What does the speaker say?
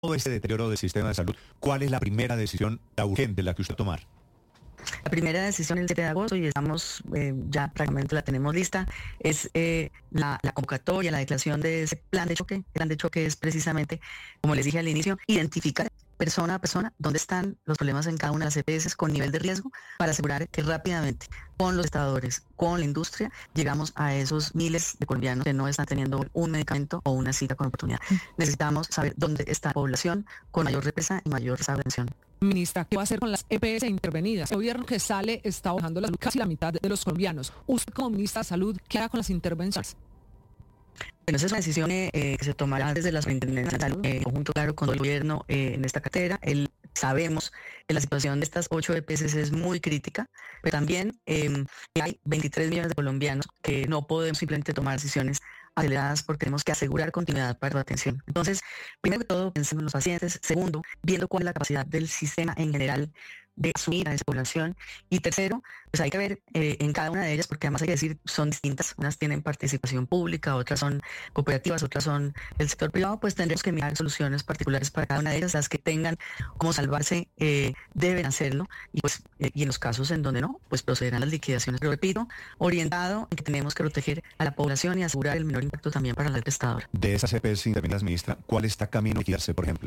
todo este deterioro del sistema de salud, ¿cuál es la primera decisión, la urgente, la que usted va a tomar? La primera decisión el 7 de agosto y estamos, ya prácticamente la tenemos lista, es la convocatoria, la declaración de ese plan de choque. El plan de choque es precisamente, como les dije al inicio, identificar persona a persona dónde están los problemas en cada una de las EPS con nivel de riesgo para asegurar que rápidamente con los estadores, con la industria, llegamos a esos miles de colombianos que no están teniendo un medicamento o una cita con oportunidad. Necesitamos saber dónde está la población con mayor represa y mayor prevención. Ministra, ¿qué va a hacer con las EPS intervenidas? El gobierno que sale está bajando la salud casi la mitad de los colombianos. Usted como ministra de Salud, ¿qué hará con las intervenciones? Bueno, esa es una decisión que se tomará desde la Superintendencia de Salud, en conjunto, claro, con el gobierno en esta cartera. Sabemos que la situación de estas 8 EPS es muy crítica, pero también hay 23 millones de colombianos que no podemos simplemente tomar decisiones aceleradas porque tenemos que asegurar continuidad para la atención. Entonces, primero que todo, pensemos en los pacientes. Segundo, viendo cuál es la capacidad del sistema en general de asumir a esa población. Y tercero, pues hay que ver en cada una de ellas, porque además hay que decir, son distintas. Unas tienen participación pública, otras son cooperativas, otras son del sector privado, pues tendremos que mirar soluciones particulares para cada una de ellas. Las que tengan cómo salvarse deben hacerlo, y pues y en los casos en donde no, pues procederán las liquidaciones. Pero repito, orientado en que tenemos que proteger a la población y asegurar el menor impacto también para la prestadora. De esas EPS intervenidas, ministra, ¿cuál está camino a liquidarse, por ejemplo?